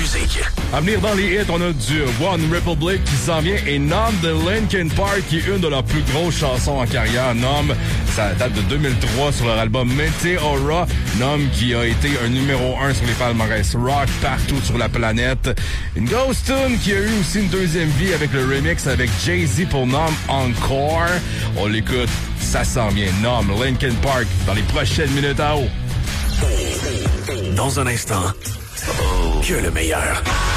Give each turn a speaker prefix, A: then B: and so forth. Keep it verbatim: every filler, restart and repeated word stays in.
A: musique.
B: À venir dans les hits, on a du One Republic qui s'en vient et nomme de Linkin Park, qui est une de leurs plus grosses chansons en carrière. Nomme, ça date de deux mille trois sur leur album Meteora. Nomme qui a été un numéro un sur les palmarès rock partout sur la planète. Une grosse tune qui a eu aussi une deuxième vie avec le remix avec Jay-Z pour Nomme Encore. On l'écoute, ça s'en vient. Nomme Linkin Park dans les prochaines minutes à haut.
A: Dans un instant, que le meilleur.